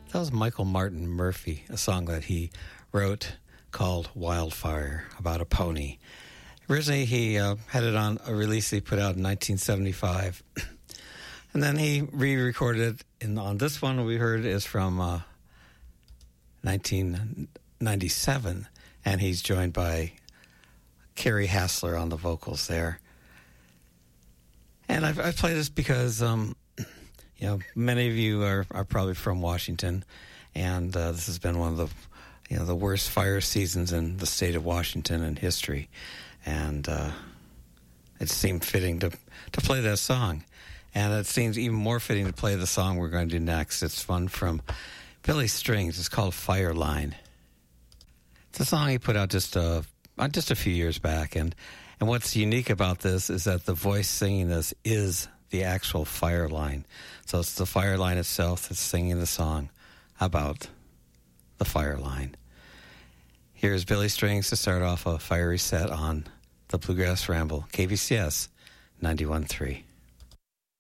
That was Michael Martin Murphey, a song that he wrote called Wildfire, about a pony. Originally, he had it on a release he put out in 1975. And then he re-recorded it. On this one we heard is from 1997. And he's joined by Kerry Hassler on the vocals there. And I play this because... many of you are probably from Washington, and this has been one of the worst fire seasons in the state of Washington in history, and it seemed fitting to play that song, and it seems even more fitting to play the song we're going to do next. It's one from Billy Strings. It's called Fireline. It's a song he put out just a few years back, and what's unique about this is that the voice singing this is the actual fire line. So it's the fire line itself that's singing the song about the fire line. Here's Billy Strings to start off a fiery set on the Bluegrass Ramble, KBCS 91.3.